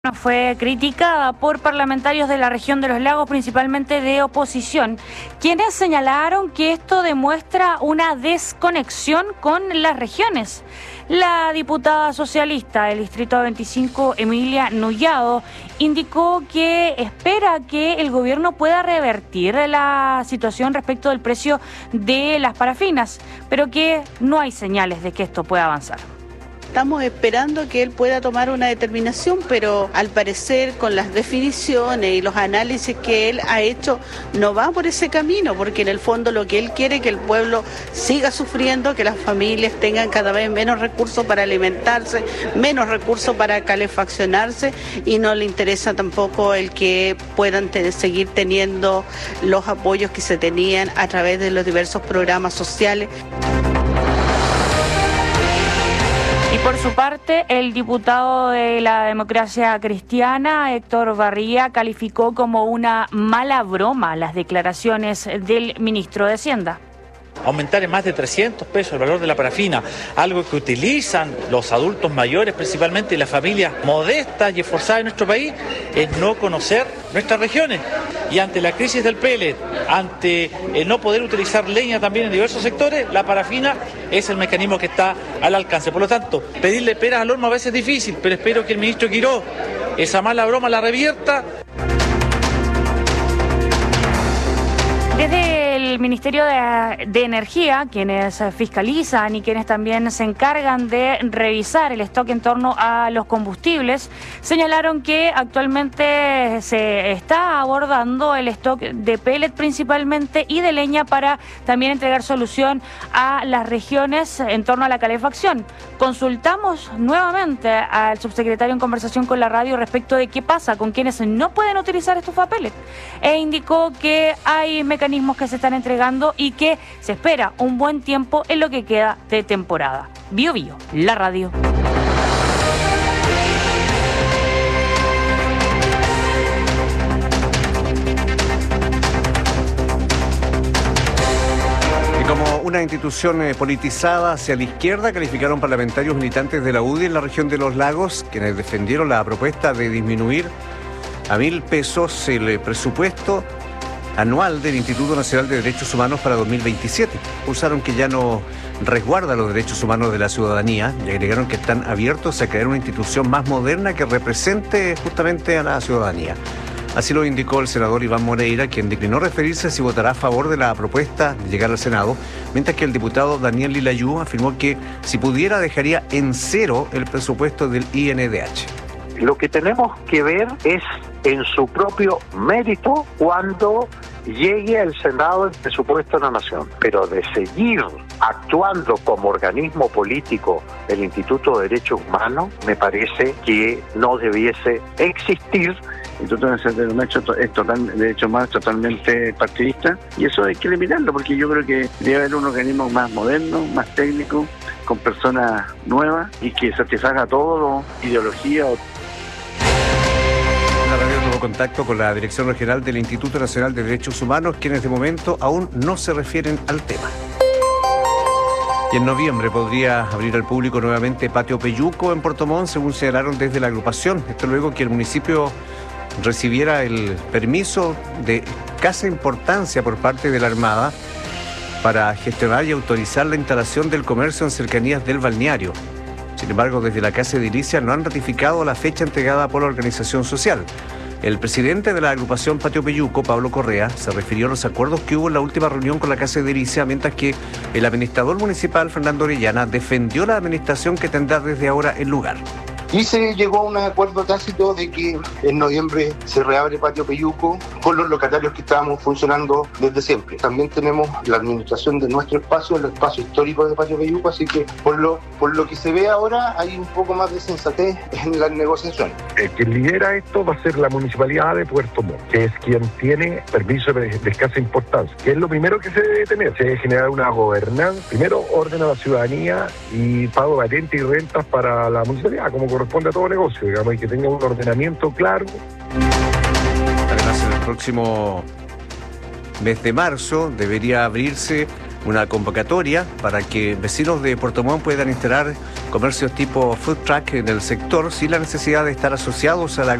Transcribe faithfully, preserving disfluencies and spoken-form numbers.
Fue criticada por parlamentarios de la región de los lagos, principalmente de oposición, quienes señalaron que esto demuestra una desconexión con las regiones. La diputada socialista del Distrito veinticinco, Emilia Nullado, indicó que espera que el gobierno pueda revertir la situación respecto del precio de las parafinas, pero que no hay señales de que esto pueda avanzar. Estamos esperando que él pueda tomar una determinación, pero al parecer con las definiciones y los análisis que él ha hecho no va por ese camino, porque en el fondo lo que él quiere es que el pueblo siga sufriendo, que las familias tengan cada vez menos recursos para alimentarse, menos recursos para calefaccionarse, y no le interesa tampoco el que puedan te- seguir teniendo los apoyos que se tenían a través de los diversos programas sociales. Y por su parte, el diputado de la Democracia Cristiana, Héctor Barría, calificó como una mala broma las declaraciones del ministro de Hacienda. Aumentar en más de trescientos pesos el valor de la parafina, algo que utilizan los adultos mayores principalmente y las familias modestas y esforzadas de nuestro país, es no conocer nuestras regiones. Y ante la crisis del pellet, ante el no poder utilizar leña también en diversos sectores, la parafina es el mecanismo que está al alcance. Por lo tanto, pedirle peras al horno a veces es difícil, pero espero que el ministro Quirós esa mala broma la revierta. Desde el Ministerio de, de Energía, quienes fiscalizan y quienes también se encargan de revisar el stock en torno a los combustibles, señalaron que actualmente se está abordando el stock de pellet principalmente y de leña para también entregar solución a las regiones en torno a la calefacción. Consultamos nuevamente al subsecretario en conversación con la radio respecto de qué pasa con quienes no pueden utilizar estufa pellet, e indicó que hay mecanismos que se están entregando y que se espera un buen tiempo en lo que queda de temporada. Bio Bio, la radio. Y como una institución eh, politizada hacia la izquierda, calificaron parlamentarios militantes de la U D I en la región de los lagos, quienes defendieron la propuesta de disminuir a mil pesos el presupuesto anual del Instituto Nacional de Derechos Humanos para dos mil veintisiete. Acusaron que ya no resguarda los derechos humanos de la ciudadanía y agregaron que están abiertos a crear una institución más moderna que represente justamente a la ciudadanía. Así lo indicó el senador Iván Moreira, quien declinó referirse si votará a favor de la propuesta de llegar al Senado, mientras que el diputado Daniel Lilayú afirmó que si pudiera dejaría en cero el presupuesto del I N D H. Lo que tenemos que ver es en su propio mérito cuando llegue al Senado el presupuesto de la Nación. Pero de seguir actuando como organismo político el Instituto de Derechos Humanos, me parece que no debiese existir. El Instituto Nacional de Derechos es total, de Derechos Humanos totalmente partidista, y eso hay que eliminarlo, porque yo creo que debe haber un organismo más moderno, más técnico, con personas nuevas y que satisfaga todo, ideología. La radio tuvo contacto con la Dirección Regional del Instituto Nacional de Derechos Humanos, quienes de momento aún no se refieren al tema. Y en noviembre podría abrir al público nuevamente Patio Peyuco en Puerto Montt, según señalaron desde la agrupación. Esto luego que el municipio recibiera el permiso de escasa importancia por parte de la Armada para gestionar y autorizar la instalación del comercio en cercanías del balneario. Sin embargo, desde la Casa Edilicia no han ratificado la fecha entregada por la organización social. El presidente de la agrupación Patio Peyuco, Pablo Correa, se refirió a los acuerdos que hubo en la última reunión con la Casa Edilicia, mientras que el administrador municipal, Fernando Orellana, defendió la administración que tendrá desde ahora el lugar. Y se llegó a un acuerdo tácito de que en noviembre se reabre Patio Peyuco con los locatarios que estábamos funcionando desde siempre. También tenemos la administración de nuestro espacio, el espacio histórico de Patio Peyuco, así que por lo, por lo que se ve ahora hay un poco más de sensatez en las negociaciones. El que lidera esto va a ser la Municipalidad de Puerto Montt, que es quien tiene permiso de, de escasa importancia, que es lo primero que se debe tener. Se debe generar una gobernanza, primero orden a la ciudadanía y pago de patentes y rentas para la municipalidad, como corresponde a todo negocio, digamos, y que tenga un ordenamiento claro. Además, en el próximo mes de marzo debería abrirse una convocatoria para que vecinos de Puerto Montt puedan instalar comercios tipo food truck en el sector sin la necesidad de estar asociados a la